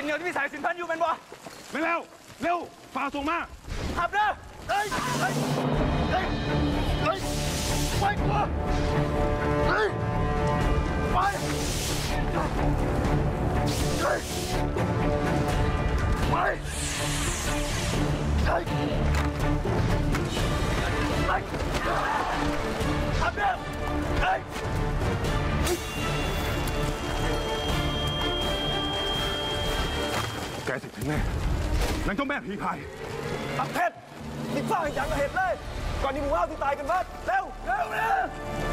เหนียวที่มีสายสินพันอยู่เป็นบ่ไม่แล้วเร็วฝ่าส่งมาขับเด้อเฮ้ยเฮ้ยเฮ้ยเฮ้ยไปกว่าเฮ้ยไปเฮ้ยไปเฮ้ยไปขับเด้อเฮ้ยแกสิถึงแน่นางเจ้าแม่ผีพายตับเพชรนี่ฟ้าให้อย่างละเหตุเลยก่อนนี้หมู่ห้าวที่ตายกันบ้างเร็วเร็วเร็ว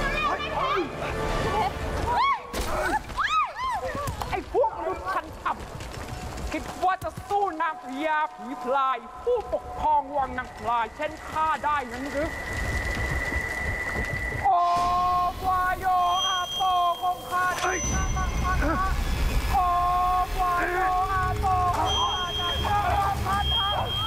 ไอ้พวกมนุษย์ชั้นต่ำคิดว่าจะสู้นางพญาผีพลายผู้ปกครองวังนางพลายเช่นข้าได้นั้นหรือโอวายโยอาโปของข้าได้นามังพันธะโอวายโยอาโปของข้าได้นามังพันธะ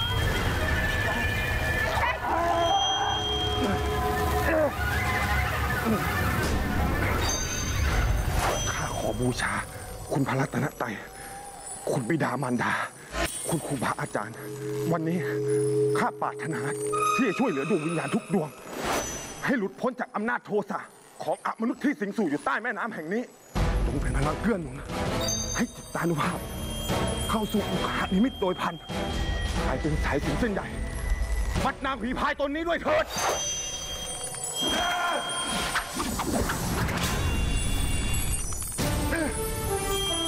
ข้าขอบูชาคุณพระรัตนตรัยคุณบิดามารดาคุณครูบาอาจารย์วันนี้ข้าปรารถนาที่จะช่วยเหลือดวงวิญญาณทุกดวงให้หลุดพ้นจากอำนาจโทสะของอมนุษย์ที่สิงสู่อยู่ใต้แม่น้ำแห่งนี้จงเป็นพลังเกื้อหนุนให้จิตตานุภาพเข้าสู่อุคหนิมิตโดยพันกลายเป็นสายสิญจนเส้นใหญ่มัดนางผีพายตนนี้ด้วยเถิด